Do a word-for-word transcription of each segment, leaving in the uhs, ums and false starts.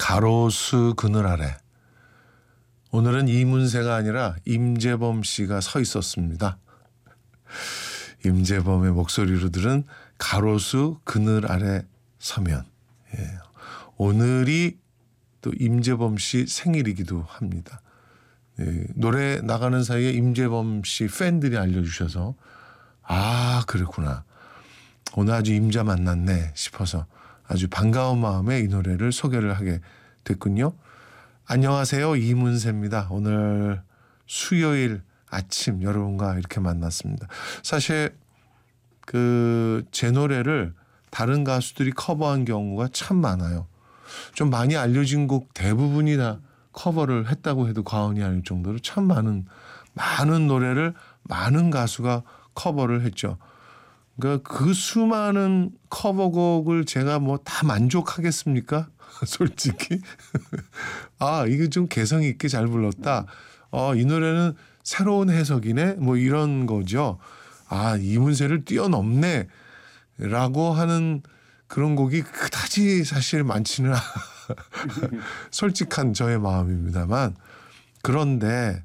가로수 그늘 아래. 오늘은 이문세가 아니라 임재범 씨가 서 있었습니다. 임재범의 목소리로 들은 가로수 그늘 아래 서면. 예. 오늘이 또 임재범 씨 생일이기도 합니다. 예. 노래 나가는 사이에 임재범 씨 팬들이 알려주셔서 아 그랬구나. 오늘 아주 임자 만났네 싶어서 아주 반가운 마음에 이 노래를 소개를 하게 됐군요. 안녕하세요. 이문세입니다. 오늘 수요일 아침 여러분과 이렇게 만났습니다. 사실 그 제 노래를 다른 가수들이 커버한 경우가 참 많아요. 좀 많이 알려진 곡 대부분이 다 커버를 했다고 해도 과언이 아닐 정도로 참 많은 많은 노래를 많은 가수가 커버를 했죠. 그러니까 그 수많은 커버곡을 제가 뭐 다 만족하겠습니까? 솔직히 아 이게 좀 개성 있게 잘 불렀다. 어, 이 노래는 새로운 해석이네. 뭐 이런 거죠. 아 이문세를 뛰어넘네 라고 하는 그런 곡이 그다지 사실 많지는 솔직한 저의 마음입니다만 그런데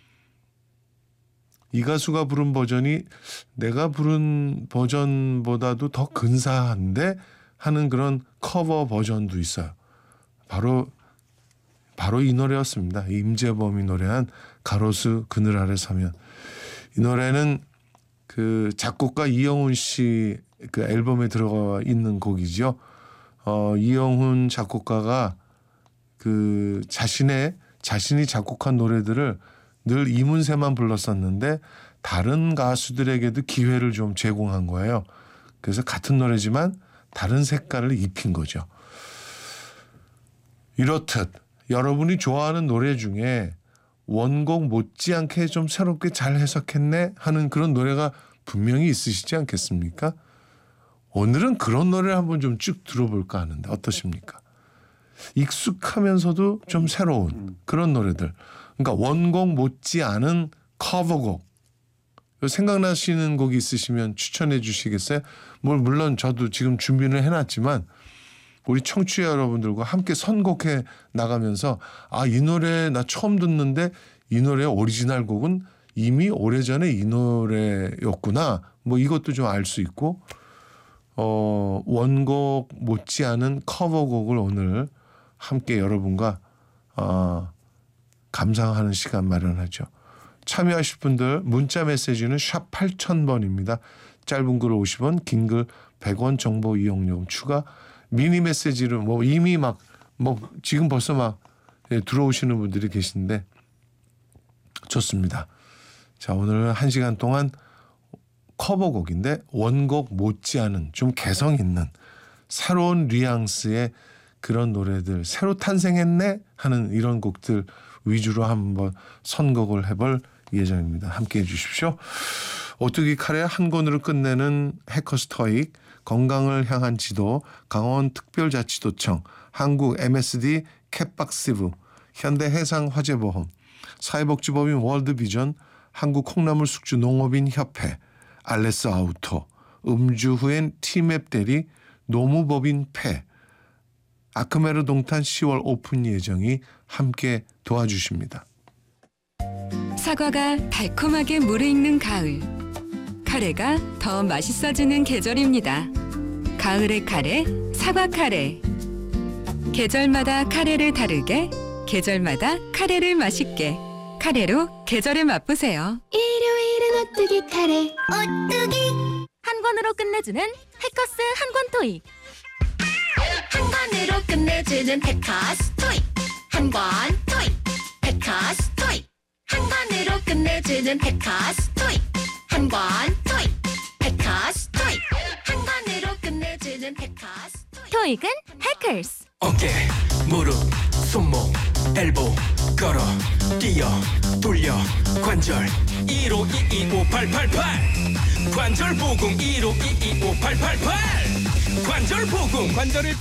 이 가수가 부른 버전이 내가 부른 버전보다도 더 근사한데 하는 그런 커버 버전도 있어요. 바로 바로 이 노래였습니다. 임재범이 노래한 가로수 그늘 아래 서면. 이 노래는 그 작곡가 이영훈 씨 그 앨범에 들어가 있는 곡이죠. 어, 이영훈 작곡가가 그 자신의 자신이 작곡한 노래들을 늘 이문세만 불렀었는데 다른 가수들에게도 기회를 좀 제공한 거예요. 그래서 같은 노래지만 다른 색깔을 입힌 거죠. 이렇듯 여러분이 좋아하는 노래 중에 원곡 못지않게 좀 새롭게 잘 해석했네 하는 그런 노래가 분명히 있으시지 않겠습니까? 오늘은 그런 노래를 한번 좀 쭉 들어볼까 하는데 어떠십니까? 익숙하면서도 좀 새로운 그런 노래들. 그러니까 원곡 못지않은 커버곡. 생각나시는 곡이 있으시면 추천해 주시겠어요? 뭐 물론 저도 지금 준비를 해놨지만 우리 청취자 여러분들과 함께 선곡해 나가면서 아, 이 노래 나 처음 듣는데 이 노래의 오리지널 곡은 이미 오래전에 이 노래였구나. 뭐 이것도 좀 알 수 있고 어, 원곡 못지않은 커버곡을 오늘 함께 여러분과 어, 감상하는 시간 마련하죠. 참여하실 분들 문자 메시지는 샵 팔천 번입니다. 짧은 글 오십 원, 긴 글 백 원 정보 이용료금 추가. 미니 메시지로 뭐 이미 막 뭐 지금 벌써 막 예, 들어오시는 분들이 계신데 좋습니다. 자 오늘 한 시간 동안 커버곡인데 원곡 못지않은 좀 개성 있는 새로운 뉘앙스의 그런 노래들 새로 탄생했네 하는 이런 곡들 위주로 한번 선곡을 해볼 예정입니다. 함께해 주십시오. 오뚜기 카레 한 권으로 끝내는 해커스 토익 건강을 향한 지도 강원특별자치도청 한국 엠에스디 캣박시브 현대해상화재보험 사회복지법인 월드비전 한국콩나물숙주 농업인협회 알레스 아우토 음주 후엔 티맵 대리 노무법인 패 아크메르 동탄 시월 오픈 예정이 함께 도와주십니다. 사과가 달콤하게 무르익는 가을. 카레가 더 맛있어지는 계절입니다. 가을의 카레, 사과 카레. 계절마다 카레를 다르게, 계절마다 카레를 맛있게. 카레로 계절을 맛보세요. 일요일은 오뚜기 카레. 오뚜기 한 권으로 끝내주는 해커스 한 권 토익. 한 권으로 끝내주는 해커스 토익. 한 권 토익. 해커스 토익. 한 권으로 끝내주는 해커스 토익. 한 권 토익. 해커스 토익. 한 권으로 끝내주는 해커스 토익. 토익은 해커스. 어깨, 무릎, 손목, 엘보, 걸어, 뛰어, 돌려, 관절 일오이이오팔팔팔 관절 보공 일오이이오팔팔팔 관절 보공 관절을